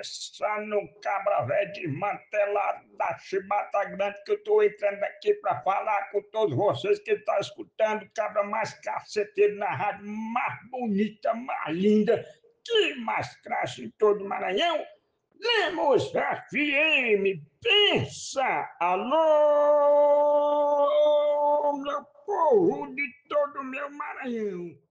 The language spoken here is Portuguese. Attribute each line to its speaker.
Speaker 1: começando um cabra velho desmantelado da chibata grande que eu tô entrando aqui pra falar com todos vocês que estão escutando, cabra mais caceteiro na rádio, mais bonita, mais linda, que mais cracha em todo o Maranhão. Lemos FM, pensa! Alô, meu povo de todo o meu Maranhão!